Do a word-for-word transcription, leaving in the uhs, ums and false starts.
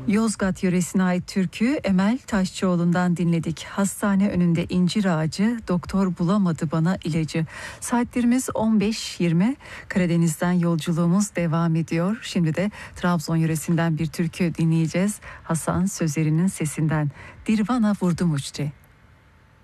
Yozgat yöresine ait türküyü Emel Taşçıoğlu'ndan dinledik. Hastane önünde incir ağacı, doktor bulamadı bana ilacı. Saatlerimiz on beş yirmi. Karadeniz'den yolculuğumuz devam ediyor. Şimdi de Trabzon yöresinden bir türkü dinleyeceğiz. Hasan Sözeri'nin sesinden. Dirvana vurdum uççe.